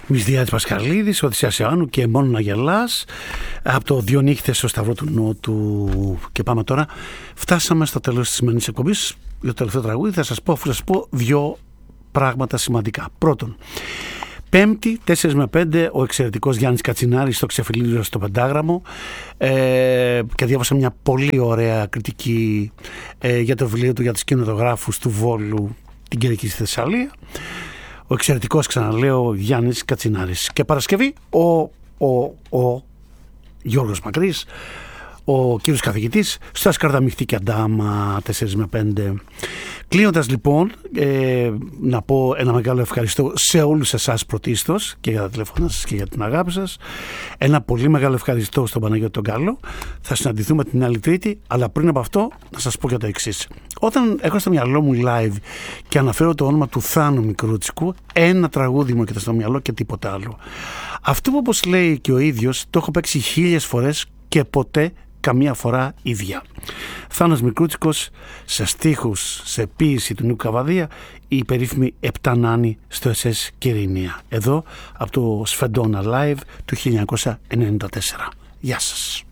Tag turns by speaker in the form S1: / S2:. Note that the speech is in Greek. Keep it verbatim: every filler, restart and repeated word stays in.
S1: Μυσδιάδης Πασχαλίδης, Οδυσσέας Ιωάννου και Μόνο να γελάς, από το Δυο νύχτες στο Σταυρό του Νότου. Και πάμε τώρα, φτάσαμε στο τέλος της σημερινής εκπομπής. Για το τελευταίο τραγούδι θα σας πω, αφού σας πω δύο πράγματα σημαντικά. Πρώτον, Πέμπτη, τέσσερα με πέντε, ο εξαιρετικός Γιάννης Κατσινάρης στο Ξεφυλίδιο στο Πεντάγραμμο, ε, και διάβασα μια πολύ ωραία κριτική ε, για το βιβλίο του για τους κινηματογράφους του Βόλου, την Κυριακή στη Θεσσαλία. Ο εξαιρετικός, ξαναλέω, Γιάννης Κατσινάρης. Και Παρασκευή ο, ο, ο Γιώργος Μακρύς, ο κύριος καθηγητής, στο Ασκαρδαμιχτή και Αντάμα, τέσσερα με πέντε. Κλείνοντας λοιπόν, ε, να πω ένα μεγάλο ευχαριστώ σε όλους εσάς πρωτίστως και για τα τηλέφωνα σας και για την αγάπη σας. Ένα πολύ μεγάλο ευχαριστώ στον Παναγιώτη τον Κάλλο. Θα συναντηθούμε την άλλη Τρίτη, αλλά πριν από αυτό να σας πω για το εξής. Όταν έχω στο μυαλό μου live και αναφέρω το όνομα του Θάνου Μικρούτσικου, ένα τραγούδι μου έρχεται στο μυαλό και τίποτα άλλο. Αυτό που, όπως λέει και ο ίδιος, το έχω παίξει χίλιες φορές και ποτέ καμία φορά ίδια. Θάνος Μικρούτσικος, σε στίχους, σε ποίηση του Νίκου Καβαδία, η περίφημη Επτά Νάνη στο ες ες Κυρηνία. Εδώ από το Σφεντόνα Live του χίλια εννιακόσια ενενήντα τέσσερα. Γεια σας.